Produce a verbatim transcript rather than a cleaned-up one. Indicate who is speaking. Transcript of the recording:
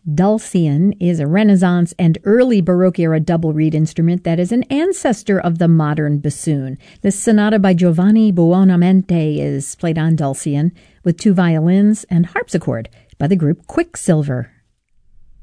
Speaker 1: Dulcian is a Renaissance and early Baroque era double reed instrument that is an ancestor of the modern bassoon. This sonata by Giovanni Buonamente is played on Dulcian with two violins and harpsichord by the group Quicksilver.